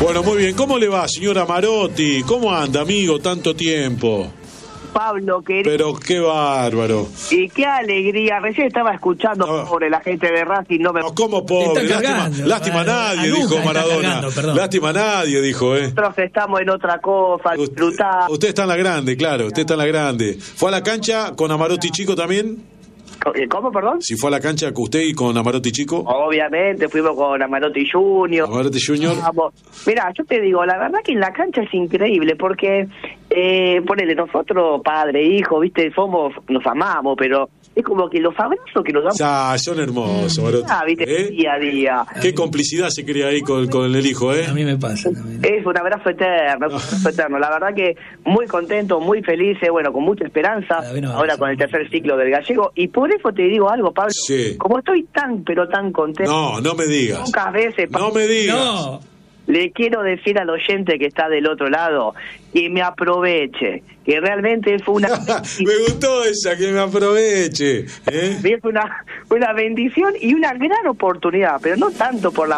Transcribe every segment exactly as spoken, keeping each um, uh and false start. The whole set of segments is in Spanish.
Bueno, muy bien. ¿Cómo le va, señora Marotti? ¿Cómo anda, amigo? Tanto tiempo. Pablo, querido. Pero qué bárbaro. Y qué alegría. Recién estaba escuchando No. pobre la gente de Racing. No me... No, ¿cómo pobre? Está Lástima, cargando, lástima a a- nadie, a dijo Luca está Maradona. cargando, perdón. Lástima a nadie, dijo, ¿eh? Nosotros estamos en otra cosa, Usted, disfrutar. usted está en la grande, claro, usted está en la grande. ¿Fue a la cancha con Amarotti Chico también? ¿Cómo, perdón? Si fue a la cancha con usted y con Amarotti Chico. Obviamente, fuimos con Amarotti Junior. Amarotti Junior. Vamos. Mirá, yo te digo, la verdad que en la cancha es increíble, porque, eh, ponele, nosotros, padre, hijo, viste, somos, nos amamos, pero es como que los abrazos que nos damos, Ah, son hermosos, Amarotti. ah, viste, ¿Eh? día a día. Qué complicidad se crea ahí con, con el hijo, ¿eh? A mí me pasa también. Es un abrazo eterno, es un abrazo eterno. La verdad que muy contento, muy feliz, eh, bueno, con mucha esperanza, Cada vez nos ahora con el tercer ciclo del gallego. Y por eso te digo algo, Pablo, Sí. como estoy tan, pero tan contento, No, no me digas. pocas veces, Pablo, No me digas. No, le quiero decir al oyente que está del otro lado que me aproveche, que realmente fue una... Me gustó esa, que me aproveche. ¿eh? Es una, una bendición y una gran oportunidad, pero no tanto por la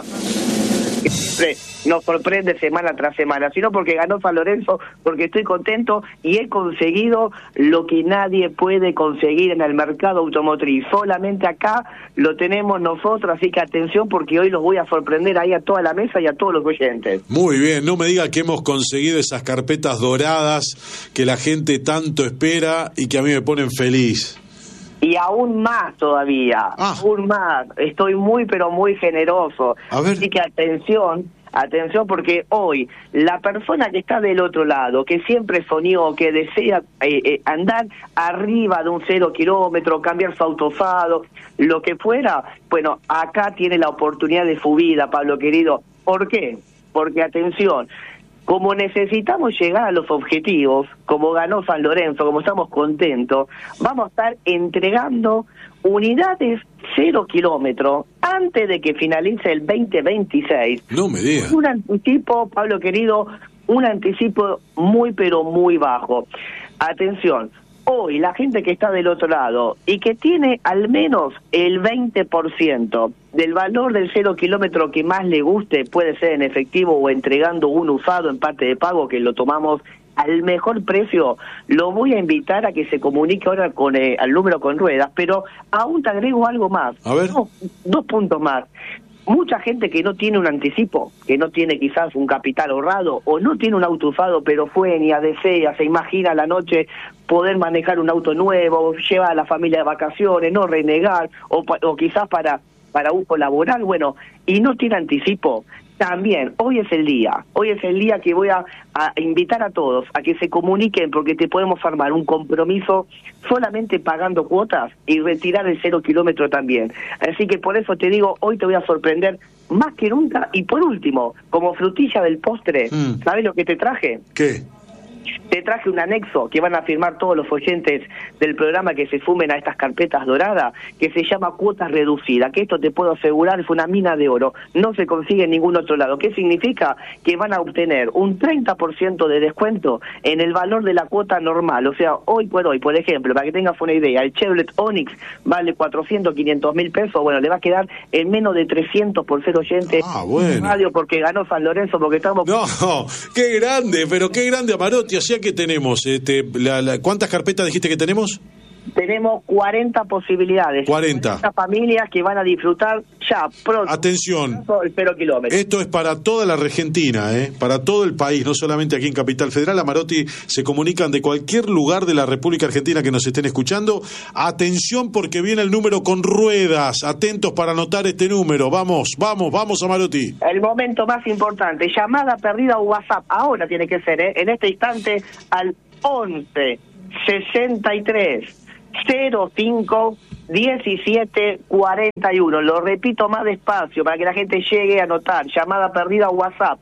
que siempre nos sorprende semana tras semana, sino porque ganó San Lorenzo, porque estoy contento y he conseguido lo que nadie puede conseguir en el mercado automotriz. Solamente acá lo tenemos nosotros, así que atención porque hoy los voy a sorprender ahí a toda la mesa y a todos los oyentes. Muy bien, no me diga que hemos conseguido esas carpetas doradas que la gente tanto espera y que a mí me ponen feliz. Y aún más todavía, Ah. aún más. Estoy muy, pero muy generoso. A ver. Así que atención, atención, porque hoy la persona que está del otro lado, que siempre soñó, que desea eh, eh, andar arriba de un cero kilómetro, cambiar su autofado, lo que fuera, bueno, acá tiene la oportunidad de su vida, Pablo querido. ¿Por qué? Porque, atención, como necesitamos llegar a los objetivos, como ganó San Lorenzo, como estamos contentos, vamos a estar entregando unidades cero kilómetros antes de que finalice el veinte veintiséis. No me diga. Un anticipo, Pablo querido, un anticipo muy pero muy bajo. Atención, hoy la gente que está del otro lado y que tiene al menos el veinte por ciento del valor del cero kilómetro que más le guste, puede ser en efectivo o entregando un usado en parte de pago, que lo tomamos al mejor precio, lo voy a invitar a que se comunique ahora con eh, al número con ruedas, pero aún te agrego algo más. A ver. No, dos puntos más. Mucha gente que no tiene un anticipo, que no tiene quizás un capital ahorrado o no tiene un auto usado, pero sueña, desea, se imagina a la noche poder manejar un auto nuevo, llevar a la familia de vacaciones, no renegar, o, pa- o quizás para, para uso laboral, bueno, y no tiene anticipo. También, hoy es el día, hoy es el día que voy a, a invitar a todos a que se comuniquen porque te podemos armar un compromiso solamente pagando cuotas y retirar el cero kilómetro también. Así que por eso te digo, hoy te voy a sorprender más que nunca. Y por último, como frutilla del postre, Mm. ¿sabes lo que te traje? ¿Qué? Te traje un anexo que van a firmar todos los oyentes del programa que se fumen a estas carpetas doradas, que se llama cuotas reducidas, que esto te puedo asegurar es una mina de oro, no se consigue en ningún otro lado. ¿Qué significa? Que van a obtener un treinta por ciento de descuento en el valor de la cuota normal. O sea, hoy por hoy, por ejemplo, para que tengas una idea, el Chevrolet Onix vale cuatrocientos, quinientos mil pesos, bueno, le va a quedar en menos de trescientos por ser oyente Ah, bueno. radio, porque ganó San Lorenzo, porque estamos... No, qué grande, pero qué grande Amarotti. O sea que tenemos, este, la, la, ¿cuántas carpetas dijiste que tenemos? Tenemos cuarenta posibilidades. cuarenta. familias que van a disfrutar ya pronto. Atención. El cero kilómetro. Esto es para toda la Argentina, ¿eh? Para todo el país, no solamente aquí en Capital Federal. Amarotti se comunican de cualquier lugar de la República Argentina que nos estén escuchando. Atención porque viene el número con ruedas. Atentos para anotar este número. Vamos, vamos, vamos, Amarotti. El momento más importante. Llamada perdida o WhatsApp. Ahora tiene que ser, ¿eh? En este instante al once sesenta y tres cero cinco diecisiete cuarenta y uno. Lo repito más despacio para que la gente llegue a anotar. Llamada perdida o WhatsApp.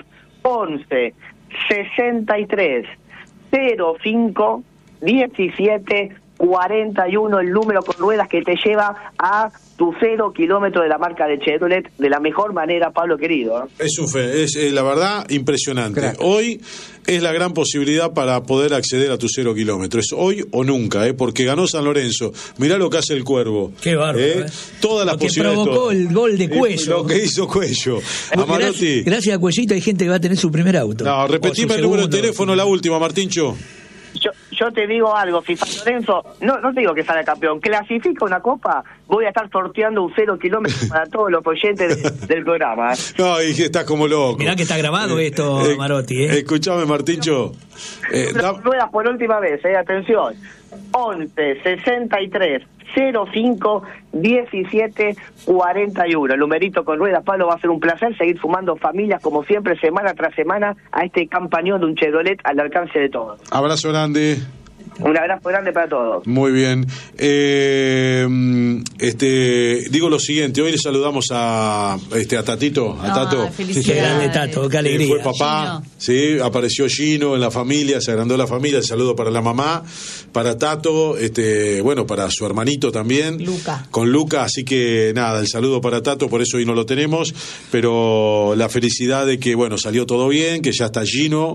once sesenta y tres cero cinco diecisiete cuarenta y uno, el número con ruedas que te lleva a tu cero kilómetro de la marca de Chevrolet de la mejor manera, Pablo querido. Es un fe, es eh, la verdad impresionante. Crack. Hoy es la gran posibilidad para poder acceder a tu cero kilómetro. Es hoy o nunca, ¿eh? Porque ganó San Lorenzo. Mirá lo que hace el Cuervo. Qué bárbaro. ¿eh? ¿eh? Todas las posibilidades. Lo que provocó el gol de Cuello. Lo que hizo Cuello. Amarotti. Gracias, gracias a Cuellito hay gente que va a tener su primer auto. No, repetime el número de teléfono, la última, Martincho. Yo, yo te digo algo, si San Lorenzo, no, no te digo que sale campeón, clasifica una copa, voy a estar sorteando un cero kilómetro para todos los oyentes de, del programa. ¿eh? No, y estás como loco. Mirá que está grabado eh, esto, eh, Marotti. ¿eh? Escuchame, Martincho. Eh, da... Ruedas por última vez, eh, atención. once, sesenta y tres, cero cinco, diecisiete, cuarenta y uno. El numerito con ruedas, Pablo, va a ser un placer seguir sumando familias como siempre, semana tras semana, a este campañón de un Chevrolet al alcance de todos. Abrazo grande. Un abrazo grande para todos. Muy bien. Eh, este, digo lo siguiente, hoy le saludamos a este a Tatito, a Tato. Oh, qué grande Tato, qué alegría. Fue papá, Gino. Sí, apareció Gino en la familia, se agrandó la familia, el saludo para la mamá, para Tato, este, bueno, para su hermanito también. Luca. Con Luca, así que nada, el saludo para Tato, por eso hoy no lo tenemos, pero la felicidad de que, bueno, salió todo bien, que ya está Gino,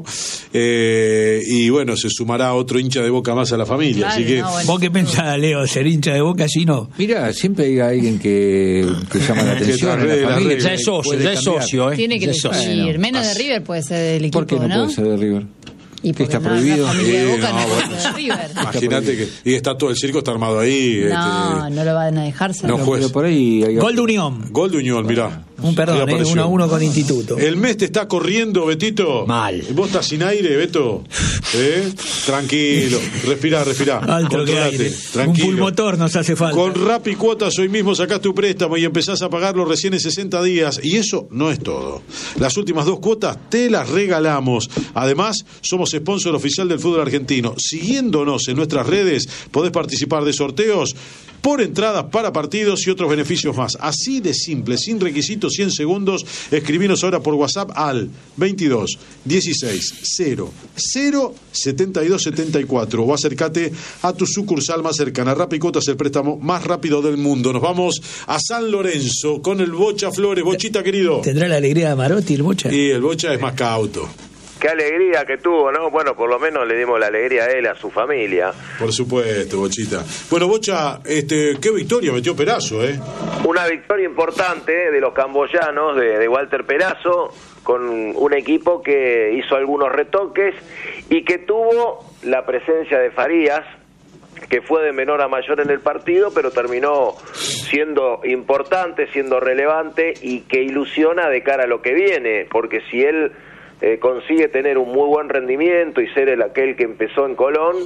eh, y bueno, se sumará otro hincha de Boca más a la familia, Dale, así que... No, bueno. ¿Vos qué pensás, Leo? ¿Ser hincha de Boca, Gino? Mira, siempre hay alguien que, que llama la atención en la familia. Ya es socio, ya es socio, ¿eh? Tiene que elegir. Bueno, menos de River puede ser del equipo, ¿por qué no, no puede ser de River? ¿Y que está no, prohibido? La familia de Boca Sí, no, no, puede bueno. ser de River. Imagínate que... Y está todo el circo, está armado ahí. No, este, no lo van a dejarse. No, juez. Pero por ahí hay... Gol de Unión. Gol de Unión, mirá. Un perdón, eh, uno a uno con Instituto. El mes te está corriendo, Betito. Mal. ¿Vos estás sin aire, Beto? ¿Eh? Tranquilo. Respirá, respirá. Alto que aire. Tranquilo. Un pulmotor nos hace falta. Con Rappi Cuotas hoy mismo sacás tu préstamo y empezás a pagarlo recién en sesenta días. Y eso no es todo. Las últimas dos cuotas te las regalamos. Además, somos sponsor oficial del fútbol argentino. Siguiéndonos en nuestras redes, podés participar de sorteos por entradas para partidos y otros beneficios más. Así de simple, sin requisitos, cien segundos. Escribinos ahora por WhatsApp al veintidós dieciséis cero cero setenta y dos setenta y cuatro o acércate a tu sucursal más cercana. Rappi Cuotas, el préstamo más rápido del mundo. Nos vamos a San Lorenzo con el Bocha Flores. Bochita, querido. ¿Tendrá la alegría de Marotti el Bocha? Y el Bocha es más cauto. Qué alegría que tuvo, ¿no? Bueno, por lo menos le dimos la alegría a él, a su familia. Por supuesto, Bochita. Bueno, Bocha, este, qué victoria metió Perazo, ¿eh? Una victoria importante de los camboyanos, de, de Walter Perazo, con un equipo que hizo algunos retoques y que tuvo la presencia de Farías, que fue de menor a mayor en el partido, pero terminó siendo importante, siendo relevante y que ilusiona de cara a lo que viene, porque si él... Eh, consigue tener un muy buen rendimiento y ser el aquel que empezó en Colón,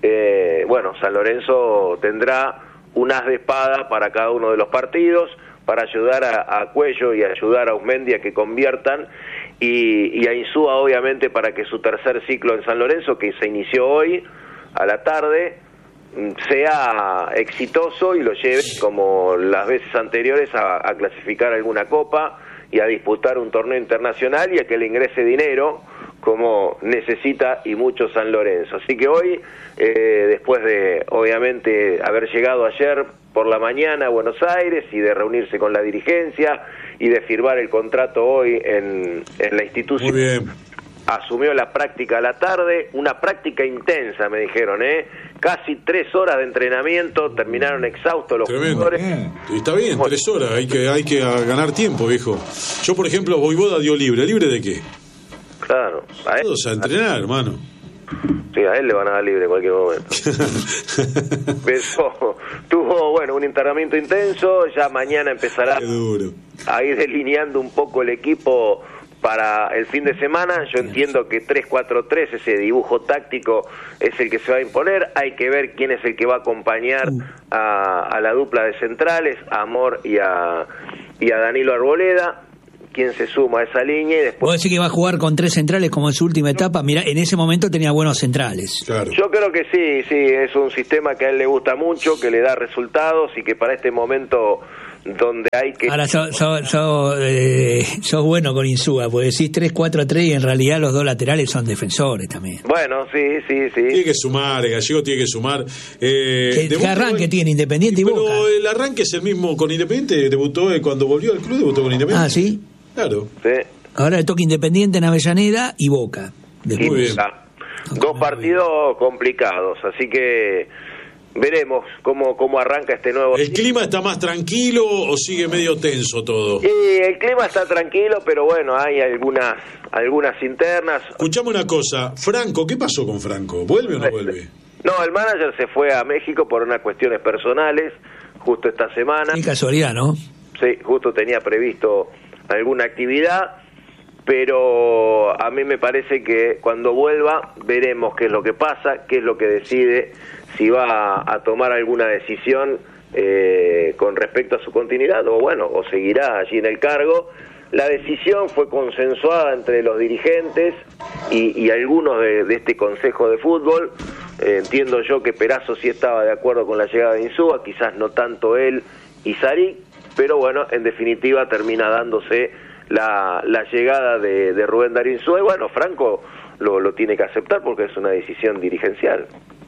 eh, bueno, San Lorenzo tendrá un as de espada para cada uno de los partidos, para ayudar a, a Cuello y ayudar a Usmendi a que conviertan, y, y a Insúa obviamente para que su tercer ciclo en San Lorenzo, que se inició hoy a la tarde, sea exitoso y lo lleve, como las veces anteriores, a, a clasificar alguna copa y a disputar un torneo internacional y a que le ingrese dinero como necesita y mucho San Lorenzo. Así que hoy, eh, después de obviamente haber llegado ayer por la mañana a Buenos Aires y de reunirse con la dirigencia y de firmar el contrato hoy en, en la institución, muy bien, asumió la práctica a la tarde, una práctica intensa, me dijeron, ¿eh? Casi tres horas de entrenamiento, terminaron exhaustos los tremendo. jugadores. Y está bien, tres horas, hay que hay que ganar tiempo, viejo. Yo, por ejemplo, Voivoda dio libre. ¿Libre de qué? Claro. A él, todos a entrenar, hermano. Sí, a él le van a dar libre en cualquier momento. Pero tuvo, bueno, un entrenamiento intenso, ya mañana empezará a ir delineando un poco el equipo para el fin de semana. Yo entiendo que tres cuatro tres, ese dibujo táctico, es el que se va a imponer. Hay que ver quién es el que va a acompañar a, a la dupla de centrales, a Amor y a, y a Danilo Arboleda, quién se suma a esa línea. Y después... ¿Vos decís que va a jugar con tres centrales como en su última etapa? Mira, en ese momento tenía buenos centrales. Claro. Yo creo que sí, sí, es un sistema que a él le gusta mucho, que le da resultados y que para este momento donde hay que... Ahora sos so, so, eh, so bueno con Insúa, porque decís tres cuatro tres y en realidad los dos laterales son defensores también. Bueno, sí, sí, sí. Tiene que sumar, el Gallego tiene que sumar. Eh, ¿Qué, ¿qué arranque hoy, tiene Independiente y pero Boca? Pero el arranque es el mismo con Independiente, debutó eh, cuando volvió al club, debutó con Independiente. Ah, ¿sí? Claro. Sí. Ahora le toca Independiente en Avellaneda y Boca. Muy bien. Dos partidos complicados, así que veremos cómo, cómo arranca este nuevo... ¿El clima está más tranquilo o sigue medio tenso todo? Sí, el clima está tranquilo, pero bueno, hay algunas algunas internas. Escuchame una cosa, Franco, ¿qué pasó con Franco? ¿Vuelve o no vuelve? No, el manager se fue a México por unas cuestiones personales, justo esta semana. Qué casualidad, ¿no? Sí, justo tenía previsto alguna actividad, pero a mí me parece que cuando vuelva veremos qué es lo que pasa, qué es lo que decide, si va a, a tomar alguna decisión eh, con respecto a su continuidad o bueno, o seguirá allí en el cargo. La decisión fue consensuada entre los dirigentes y, y algunos de, de este Consejo de Fútbol. Eh, entiendo yo que Perazo sí estaba de acuerdo con la llegada de Insúa, quizás no tanto él y Saric, pero bueno, en definitiva termina dándose la, la llegada de, de Rubén Darío Insúa y bueno, Franco lo, lo tiene que aceptar porque es una decisión dirigencial.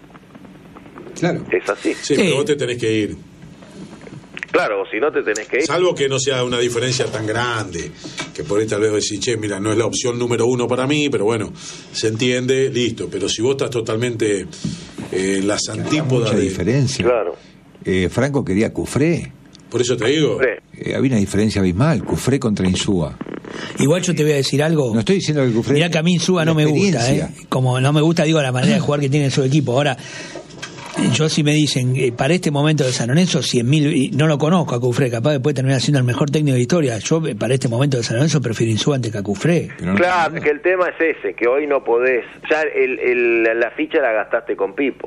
Claro. Es así. Sí, sí, pero vos te tenés que ir. Claro, si no te tenés que ir. Salvo que no sea una diferencia tan grande, que por ahí tal vez decís, che, mira, no es la opción número uno para mí, pero bueno, se entiende, listo. Pero si vos estás totalmente eh, en las antípodas mucha de... diferencia. Claro. Eh, Franco quería a Cufré. Por eso te digo. Eh, había una diferencia abismal, Cufré contra Insúa. Igual yo te voy a decir algo. No estoy diciendo que Cufré... Mirá que a mí Insúa no me gusta, ¿eh? Como no me gusta, digo, la manera de jugar que tiene su equipo. Ahora... Yo si me dicen, eh, para este momento de San Lorenzo, cien mil, no lo conozco a Cufré, capaz de puede terminar siendo el mejor técnico de la historia. Yo, eh, para este momento de San Lorenzo, prefiero Insúa antes que a Cufré. No, claro, no. Que el tema es ese, que hoy no podés, ya el, el, la ficha la gastaste con Pipo.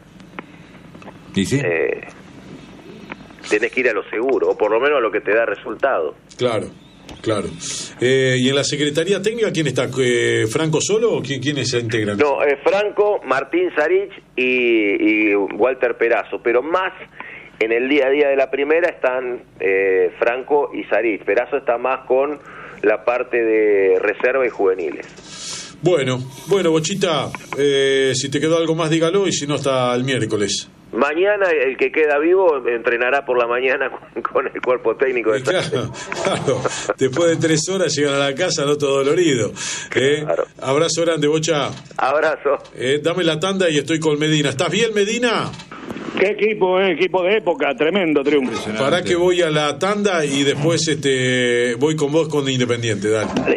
¿Y sí? Eh, tenés que ir a lo seguro, o por lo menos a lo que te da resultado. Claro, claro. Eh, ¿Y en la Secretaría Técnica quién está? Eh, ¿Franco solo o quién, quiénes se integran? No, eh, Franco, Martín Saric y, y Walter Perazo, pero más en el día a día de la primera están eh, Franco y Saric. Perazo está más con la parte de reserva y juveniles. Bueno, bueno, Bochita, eh, si te quedó algo más dígalo y si no hasta el miércoles. Mañana el que queda vivo entrenará por la mañana con, con el cuerpo técnico de claro, claro, después de tres horas llegan a la casa no todo dolorido. ¿eh? Claro. Abrazo grande, Bocha. Abrazo. Eh, dame la tanda y estoy con Medina. ¿Estás bien, Medina? Qué equipo, eh, equipo de época, tremendo triunfo. Para que voy a la tanda y después este voy con vos con Independiente, dale. Dale.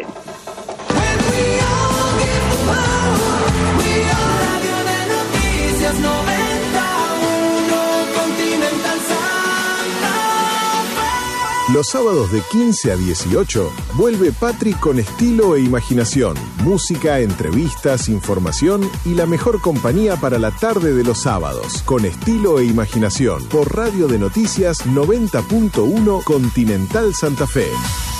Los sábados de quince a dieciocho vuelve Patrick con estilo e imaginación, música, entrevistas, información y la mejor compañía para la tarde de los sábados. Con estilo e imaginación por Radio de Noticias noventa punto uno Continental Santa Fe.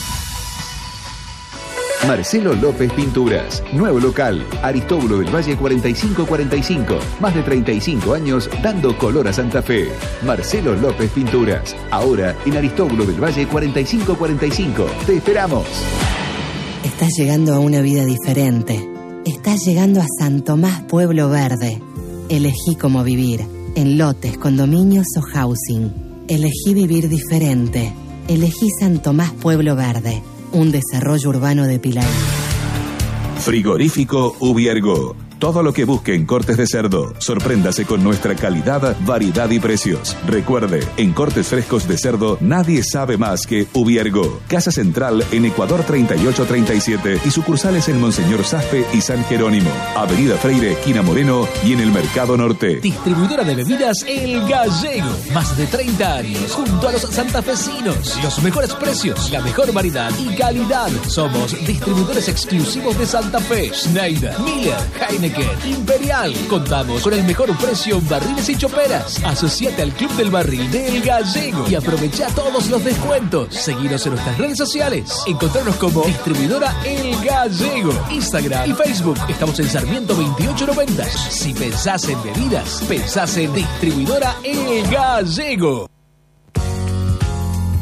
Marcelo López Pinturas, nuevo local, Aristóbulo del Valle cuarenta y cinco cuarenta y cinco, más de treinta y cinco años dando color a Santa Fe. Marcelo López Pinturas, ahora en Aristóbulo del Valle cuarenta y cinco cuarenta y cinco. Te esperamos. Estás llegando a una vida diferente. Estás llegando a San Tomás Pueblo Verde. Elegí cómo vivir, en lotes, condominios o housing. Elegí vivir diferente. Elegí San Tomás Pueblo Verde. Un desarrollo urbano de Pilar. Frigorífico Ubiergo. Todo lo que busque en cortes de cerdo. Sorpréndase con nuestra calidad, variedad y precios. Recuerde, en cortes frescos de cerdo nadie sabe más que Ubiergo. Casa Central en Ecuador treinta y ocho treinta y siete y sucursales en Monseñor Saspe y San Jerónimo. Avenida Freire, esquina Moreno y en el Mercado Norte. Distribuidora de bebidas El Gallego. Más de treinta años junto a los santafesinos. Los mejores precios, la mejor variedad y calidad. Somos distribuidores exclusivos de Santa Fe. Schneider, Miller, Heineken, Imperial. Contamos con el mejor precio en barriles y choperas. Asociate al Club del Barril de El Gallego y aprovecha todos los descuentos. Seguinos en nuestras redes sociales. Encontrarnos como distribuidora El Gallego. Instagram y Facebook. Estamos en Sarmiento veintiocho noventa. Si pensás en bebidas, pensás en distribuidora El Gallego.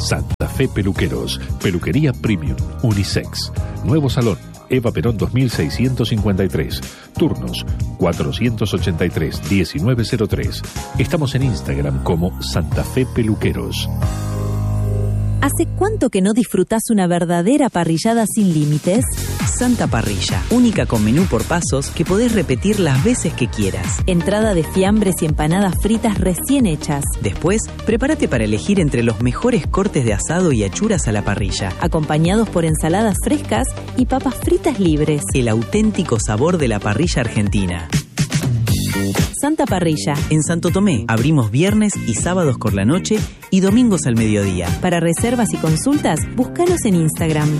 Santa Fe Peluqueros, peluquería premium, unisex. Nuevo salón, Eva Perón dos mil seiscientos cincuenta y tres. Turnos cuatrocientos ochenta y tres, diecinueve cero tres. Estamos en Instagram como Santa Fe Peluqueros. ¿Hace cuánto que no disfrutás una verdadera parrillada sin límites? Santa Parrilla, única con menú por pasos que podés repetir las veces que quieras. Entrada de fiambres y empanadas fritas recién hechas. Después, prepárate para elegir entre los mejores cortes de asado y achuras a la parrilla, acompañados por ensaladas frescas y papas fritas libres. El auténtico sabor de la parrilla argentina. Santa Parrilla. En Santo Tomé, abrimos viernes y sábados por la noche y domingos al mediodía. Para reservas y consultas, búscanos en Instagram.